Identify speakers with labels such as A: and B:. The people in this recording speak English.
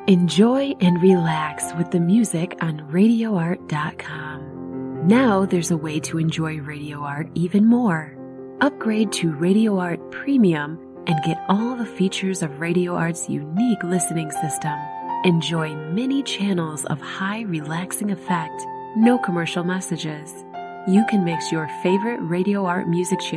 A: Enjoy and relax with the music on RadioArt.com. Now there's a way to enjoy Radio Art even more. Upgrade to Radio Art Premium and get all the features of Radio Art's unique listening system. Enjoy many channels of high relaxing effect, no commercial messages. You can mix your favorite Radio Art music channel